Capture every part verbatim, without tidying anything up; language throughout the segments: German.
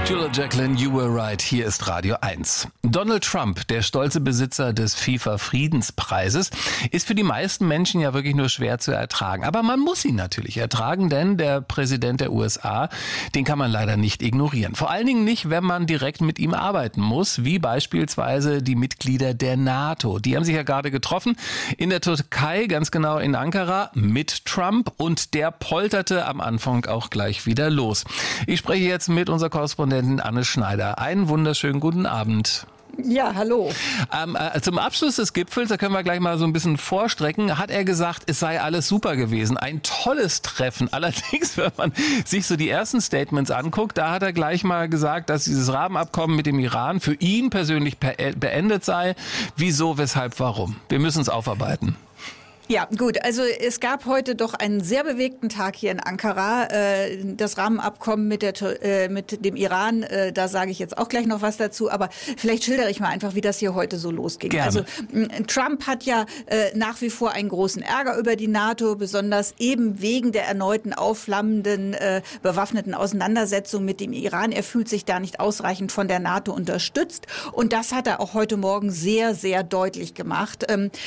Julia Jacqueline, you were right. Hier ist Radio eins. Donald Trump, der stolze Besitzer des FIFA-Friedenspreises, ist für die meisten Menschen ja wirklich nur schwer zu ertragen. Aber man muss ihn natürlich ertragen, denn der Präsident der U S A, den kann man leider nicht ignorieren. Vor allen Dingen nicht, wenn man direkt mit ihm arbeiten muss, wie beispielsweise die Mitglieder der NATO. Die haben sich ja gerade getroffen in der Türkei, ganz genau in Ankara, mit Trump, und der polterte am Anfang auch gleich wieder los. Ich spreche jetzt mit unserer Korrespondentin Anne Schneider. Einen wunderschönen guten Abend. Ja, hallo. Ähm, äh, zum Abschluss des Gipfels, da können wir gleich mal so ein bisschen vorstrecken, hat er gesagt, es sei alles super gewesen. Ein tolles Treffen. Allerdings, wenn man sich so die ersten Statements anguckt, da hat er gleich mal gesagt, dass dieses Rahmenabkommen mit dem Iran für ihn persönlich beendet sei. Wieso, weshalb, warum? Wir müssen es aufarbeiten. Ja, gut. Also es gab heute doch einen sehr bewegten Tag hier in Ankara. Das Rahmenabkommen mit, der, mit dem Iran, da sage ich jetzt auch gleich noch was dazu. Aber vielleicht schildere ich mal einfach, wie das hier heute so losging. Gerne. Also Trump hat ja nach wie vor einen großen Ärger über die NATO, besonders eben wegen der erneuten aufflammenden bewaffneten Auseinandersetzung mit dem Iran. Er fühlt sich da nicht ausreichend von der NATO unterstützt. Und das hat er auch heute Morgen sehr, sehr deutlich gemacht.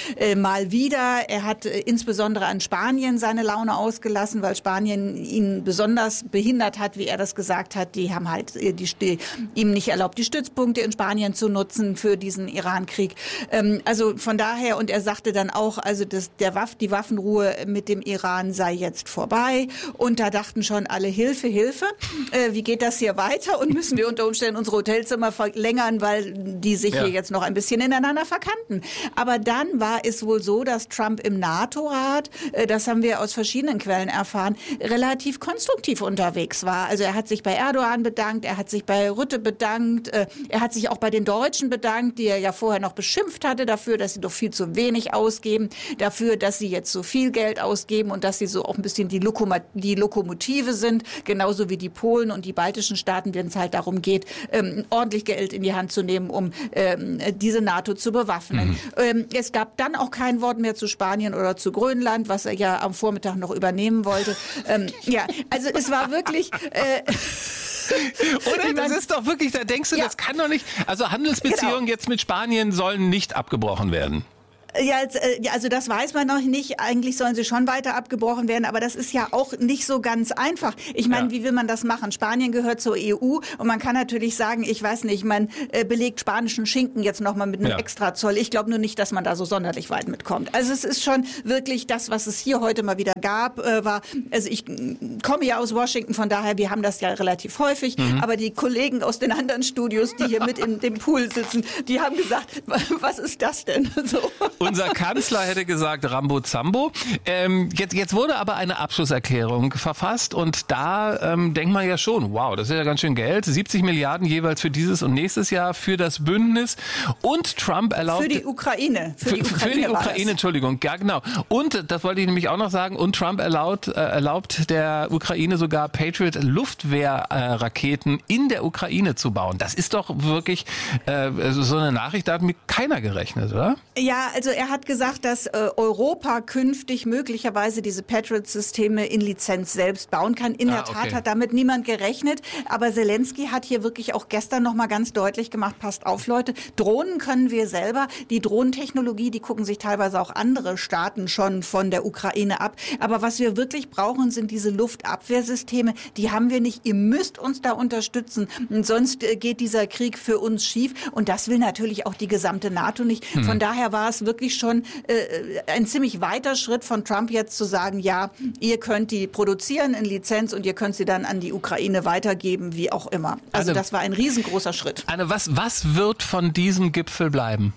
Mal wieder, er hat hat insbesondere an Spanien seine Laune ausgelassen, weil Spanien ihn besonders behindert hat, wie er das gesagt hat. Die haben halt die, die, ihm nicht erlaubt, die Stützpunkte in Spanien zu nutzen für diesen Iran-Krieg. Ähm, also von daher, und er sagte dann auch, also das, der Waff, die Waffenruhe mit dem Iran sei jetzt vorbei. Und da dachten schon alle, Hilfe, Hilfe. Äh, wie geht das hier weiter? Und müssen wir unter Umständen unsere Hotelzimmer verlängern, weil die sich ja. hier jetzt noch ein bisschen ineinander verkannten. Aber dann war es wohl so, dass Trump im NATO-Rat, das haben wir aus verschiedenen Quellen erfahren, relativ konstruktiv unterwegs war. Also er hat sich bei Erdogan bedankt, er hat sich bei Rutte bedankt, er hat sich auch bei den Deutschen bedankt, die er ja vorher noch beschimpft hatte dafür, dass sie doch viel zu wenig ausgeben, dafür, dass sie jetzt so viel Geld ausgeben und dass sie so auch ein bisschen die, Lokoma- die Lokomotive sind, genauso wie die Polen und die baltischen Staaten, wenn es halt darum geht, ähm, ordentlich Geld in die Hand zu nehmen, um ähm, diese NATO zu bewaffnen. Mhm. Ähm, es gab dann auch kein Wort mehr zu Spanien oder zu Grönland, was er ja am Vormittag noch übernehmen wollte. Ähm, ja, also es war wirklich... Äh, Oder? Das ist doch wirklich, da denkst du, ja. das kann doch nicht... Also Handelsbeziehungen genau. jetzt mit Spanien sollen nicht abgebrochen werden. Ja, also das weiß man noch nicht. Eigentlich sollen sie schon weiter abgebrochen werden, aber das ist ja auch nicht so ganz einfach. Ich meine, ja. wie will man das machen? Spanien gehört zur E U und man kann natürlich sagen, ich weiß nicht, man belegt spanischen Schinken jetzt nochmal mit einem ja. Extrazoll. Ich glaube nur nicht, dass man da so sonderlich weit mitkommt. Also es ist schon wirklich das, was es hier heute mal wieder gab, war, also ich komme ja aus Washington, von daher, wir haben das ja relativ häufig, mhm. aber die Kollegen aus den anderen Studios, die hier mit in dem Pool sitzen, die haben gesagt, was ist das denn? So. Unser Kanzler hätte gesagt Rambo Zambo. Ähm, jetzt, jetzt wurde aber eine Abschlusserklärung verfasst und da ähm, denkt man ja schon, wow, das ist ja ganz schön Geld. siebzig Milliarden jeweils für dieses und nächstes Jahr für das Bündnis, und Trump erlaubt... Für die Ukraine. Für, für die Ukraine, für die Ukraine Entschuldigung, ja genau. Und, das wollte ich nämlich auch noch sagen, und Trump erlaubt, äh, erlaubt der Ukraine sogar Patriot-Luftwehrraketen äh, in der Ukraine zu bauen. Das ist doch wirklich äh, so eine Nachricht, da hat mit keiner gerechnet, oder? Ja, also er hat gesagt, dass äh, Europa künftig möglicherweise diese Patriot-Systeme in Lizenz selbst bauen kann. In ah, der Tat okay. hat damit niemand gerechnet. Aber Zelensky hat hier wirklich auch gestern noch mal ganz deutlich gemacht, passt auf, Leute, Drohnen können wir selber. Die Drohnentechnologie, die gucken sich teilweise auch andere Staaten schon von der Ukraine ab. Aber was wir wirklich brauchen, sind diese Luftabwehrsysteme. Die haben wir nicht. Ihr müsst uns da unterstützen. Und sonst äh, geht dieser Krieg für uns schief. Und das will natürlich auch die gesamte NATO nicht. Hm. Von daher war es wirklich schon äh, ein ziemlich weiter Schritt von Trump jetzt zu sagen, ja, ihr könnt die produzieren in Lizenz und ihr könnt sie dann an die Ukraine weitergeben, wie auch immer. Also Anne, das war ein riesengroßer Schritt. Anne, was, was wird von diesem Gipfel bleiben?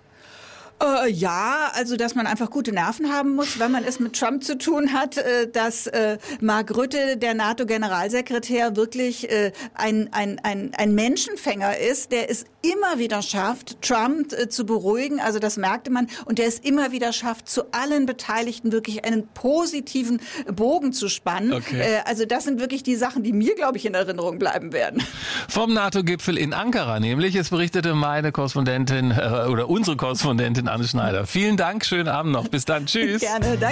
Äh, ja, also dass man einfach gute Nerven haben muss, wenn man es mit Trump zu tun hat, äh, dass äh, Mark Rutte, der NATO-Generalsekretär, wirklich äh, ein, ein, ein, ein Menschenfänger ist, der es immer wieder schafft, Trump äh, zu beruhigen, also das merkte man, und der es immer wieder schafft, zu allen Beteiligten wirklich einen positiven Bogen zu spannen. Okay. Äh, also das sind wirklich die Sachen, die mir, glaube ich, in Erinnerung bleiben werden. Vom NATO-Gipfel in Ankara nämlich, es berichtete meine Korrespondentin äh, oder unsere Korrespondentin Anne Schneider. Vielen Dank, schönen Abend noch. Bis dann. Tschüss. Gerne, danke.